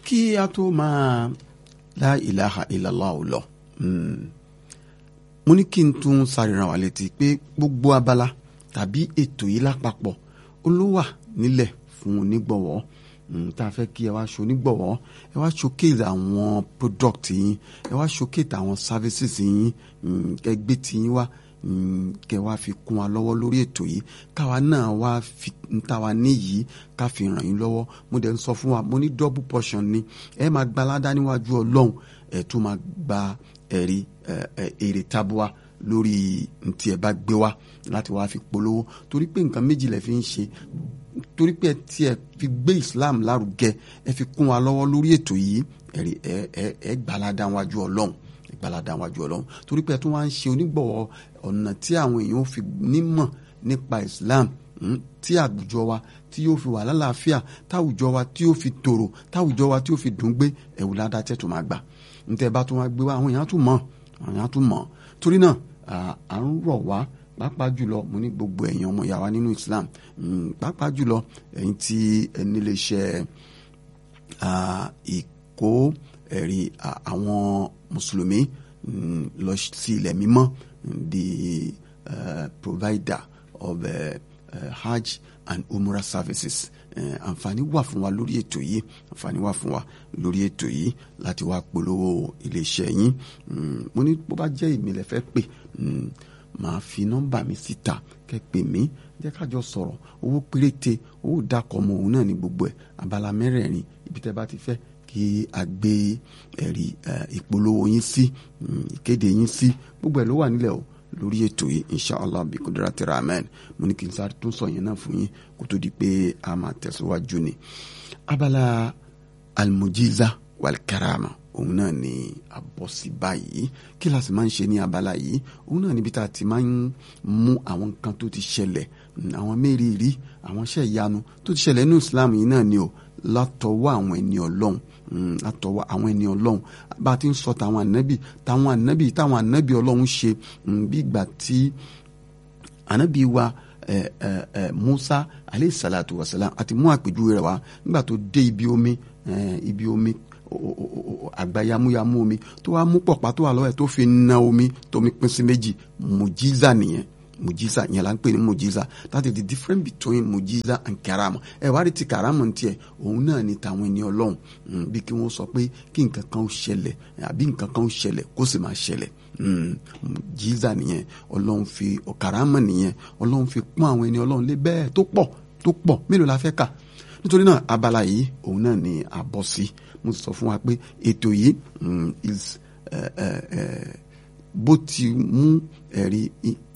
kí a tó máa la ilaha illallah lọ mo ní kí n tún sáré rán wa létí pé gbogbo abala tàbí ètò yìí lápapọ̀ olówà nílẹ̀ fún onígbọ̀wọ́ tá a fẹ́ kí ẹ wá ṣe onígbọ̀wọ́ ẹ wá showcase àwọn product yín ẹ wá showcase àwọn services yín kẹ́ gbé tiyín wá kẹ́ wá fi kún wa lọ́wọ́ lórí ètò yìí káwa náà wá fi ń ta wa níyìí ká fi ràn yín lọ́wọ́ mo dẹ̀ ń sọ fún wa mo ní double portion ni ẹ máa gba aládá níwájú Ọlọ́run ẹ tún máa gba èrè tabua lórí ntí ẹ bá gbé wá láti wá fi polówó torí pé nǹkan méjì lẹ fi ń ṣe torí pé tí ẹ fi gbé Islam lárugẹ ẹ fi kún wa lọ́wọ́ lórí ètò yìí ẹ gbalada wájú Ọlọ́run gbalada wájú Ọlọ́run torí pé ẹ tún wá ń ṣe onígbọ̀wọ́ ọ̀nà tí àwọn èèyàn fi nímọ̀ nípa Islam tí àwùjọ wa tí yóò fi wà lálàáfíà táwùjọ wa tí yóò fi tòrò táwùjọ wa tí yóò fi dùn gbé ẹ̀wù ládàá tẹ̀ tó máa gbà ntẹ̀ bá tún wá gbé wá àwọn èèyàn tún mọ̀ torí náà à ń rọ̀ wá pàápàá jùlọ mo ní gbogbo ẹ̀yin ọmọ ìyá wa nínú Islam pàápàá jùlọ ẹ̀yin tí ẹni lè ṣe ìkó ẹ̀rí àwọn mùsùlùmí lọ sí ilẹ̀ mímọ́ the provider of Hajj and Umrah services àǹfààní wà fún wa lórí ètò yìí láti wá polówó iléeṣẹ́ yín mo ní bó bá jẹ́ ìmìlẹ̀ fẹ́ pè màá fi nọ́mbà mi síta kẹ́ pè mí jẹ́ kájọ sọ̀rọ̀ owó péréte owó dákọ̀ ọmọ òun náà ní gbogbo ẹ̀ abala mẹ́rẹ̀ẹ̀rin ibi tẹ́ bá ti fẹ́ kí a gbé ẹ̀rí ìpolówó yín sí ìkéde yín sí gbogbo ẹ̀ ló wà nílẹ̀ o lórí ètò yìí inshallah bí kudrati rahman mo ní kí n sáré tún sọ yẹn náà fún yín kó tó di pé a máa tẹ̀síwájú ni abala almujiza walkarama òun náà ni àbọ̀sí báyìí kí la sì máa ń ṣe ní abala yìí òun náà níbi tá a ti máa ń mú àwọn nǹkan tó ti ṣẹlẹ̀ àwọn mẹ́rìírí àwọn iṣẹ́ ìyanu tó ti ṣẹlẹ̀ nínú Islam yìí náà ni o látọwọ́ àwọn ẹni Ọlọ́run bá a ti ń sọ táwọn ànábì Ọlọ́run ṣe bí ìgbà tí ànábì wa Musa alayhi salatu wasalam àti mú àpèjúwe rẹ̀ wá nígbà tó dé ibi omi àgbá yamuyamu omi tó wá mú pọ̀pá tó wà lọ́wọ́ ẹ̀ tó fi na omi tómi pín sí méjì mujiza nìyẹn mujiza yẹn la ń pè ní mujiza that is the difference between mujiza and karama ẹ wá rí ti karama ní tiẹ̀ òun náà ni tàwọn ẹni Ọlọ́run bí kí wọ́n sọ pé kí nǹkan kan ó ṣẹlẹ̀ àbí nǹkan kan ó ṣẹlẹ̀ kó sì máa ṣẹlẹ̀ mujiza nìyẹn Ọlọ́run fi karama nìyẹn Ọlọ́run fi pọ́n àwọn ẹni Ọlọ́run lé bẹ́ẹ̀ tó pọ̀ mélòó la fẹ́ kà nítorí náà abala yìí òun náà ni àbọ̀ sí mo sọ fún wa pé ètò yìí bó ti mú ẹ̀rí